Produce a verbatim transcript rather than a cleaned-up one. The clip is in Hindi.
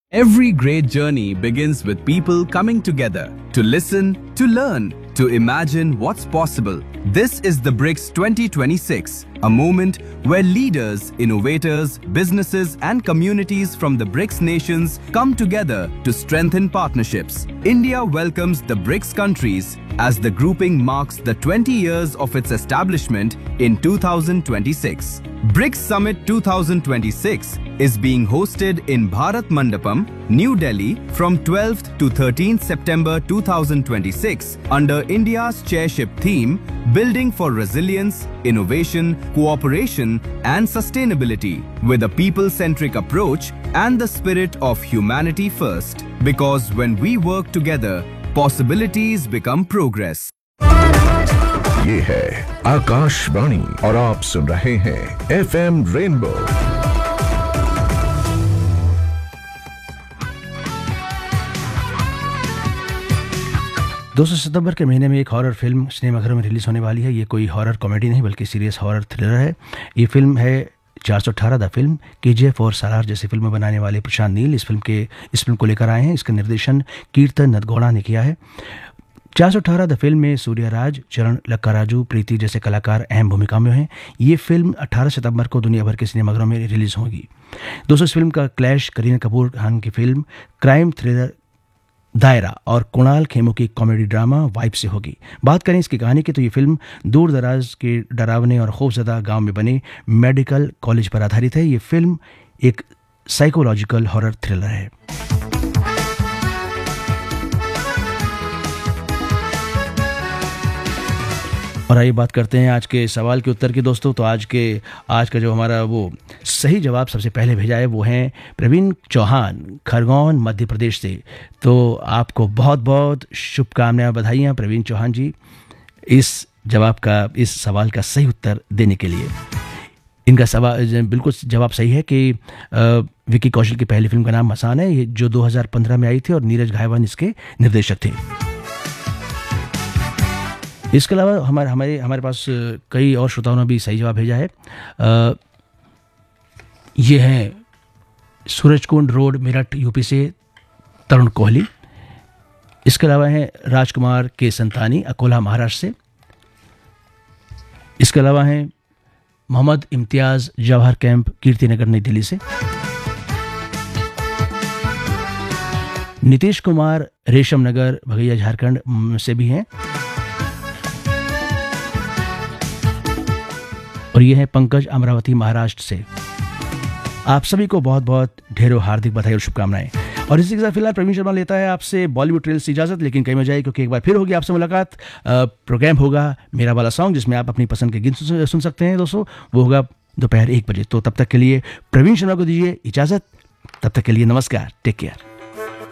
Every great journey begins with people coming together to listen, to learn, to imagine what's possible. This is the BRICS twenty twenty-six, a moment where leaders, innovators, businesses and communities from the BRICS nations come together to strengthen partnerships. India welcomes the BRICS countries as the grouping marks the twenty years of its establishment in two thousand twenty-six. BRICS Summit twenty twenty-six is being hosted in Bharat Mandapam, New Delhi from twelfth to thirteenth September two thousand twenty-six under India's chairship theme Building for Resilience, Innovation, Cooperation and Sustainability with a people-centric approach and the spirit of humanity first. Because when we work together, possibilities become progress. ये है आकाशवाणी और आप सुन रहे हैं एफ एम रेनबो। दो सितंबर के महीने में एक हॉरर फिल्म सिनेमाघरों में रिलीज होने वाली है। ये कोई हॉरर कॉमेडी नहीं बल्कि सीरियस हॉरर थ्रिलर है। ये फिल्म है चार सौ अठारह द फिल्म। केजीएफ और सालार जैसी फिल्में बनाने वाले प्रशांत नील इस फिल्म के इस फिल्म को लेकर आए हैं। इसका निर्देशन कीर्तन नदगौड़ा ने किया है। चार सौ अठारह द फिल्म में सूर्यराज, चरण लक्काराजू, प्रीति जैसे कलाकार अहम भूमिका में हैं। ये फिल्म अठारह सितंबर को दुनिया भर के सिनेमाघरों में रिलीज होगी। दोस्तों, इस फिल्म का क्लैश करीना कपूर खान की फिल्म क्राइम थ्रिलर दायरा और कुणाल खेमू की कॉमेडी ड्रामा वाइब से होगी। बात करें इसकी कहानी की तो ये फिल्म दूर दराज के डरावने और खौफजदा गांव में बने मेडिकल कॉलेज पर आधारित है। ये फिल्म एक साइकोलॉजिकल हॉरर थ्रिलर है। और आइए बात करते हैं आज के सवाल के उत्तर की दोस्तों। तो आज के आज का जो हमारा वो सही जवाब सबसे पहले भेजा है वो हैं प्रवीण चौहान, खरगोन, मध्य प्रदेश से। तो आपको बहुत बहुत शुभकामनाएं, बधाइयाँ प्रवीण चौहान जी इस जवाब का इस सवाल का सही उत्तर देने के लिए। इनका सवाल बिल्कुल जवाब सही है कि विकी कौशल की पहली फिल्म का नाम मसान है, ये जो दो हज़ार पंद्रह में आई थी और नीरज घायवान इसके निर्देशक थे। इसके अलावा हमारे हमारे हमारे पास कई और श्रोताओं ने भी सही जवाब भेजा है। आ, ये है सूरजकुंड रोड, मेरठ, यूपी से तरुण कोहली। इसके अलावा है राजकुमार के संतानी, अकोला, महाराष्ट्र से। इसके अलावा है मोहम्मद इम्तियाज, जवाहर कैंप, कीर्तिनगर, नई दिल्ली से। नीतीश कुमार, रेशम नगर, भगैया, झारखंड से भी हैं। और ये है पंकज, अमरावती, महाराष्ट्र से। आप सभी को बहुत बहुत ढेरों हार्दिक बधाई और शुभकामनाएं। और इसी के साथ फिलहाल प्रवीण शर्मा लेता है आपसे बॉलीवुड ट्रेल से इजाजत, लेकिन कहीं में जाए क्योंकि एक बार फिर होगी आपसे मुलाकात। प्रोग्राम होगा मेरा वाला सॉन्ग, जिसमें आप अपनी पसंद के गीत सुन सकते हैं दोस्तों। वो होगा दोपहर एक बजे। तो तब तक के लिए प्रवीण शर्मा को दीजिए इजाजत। तब तक के लिए नमस्कार, टेक केयर।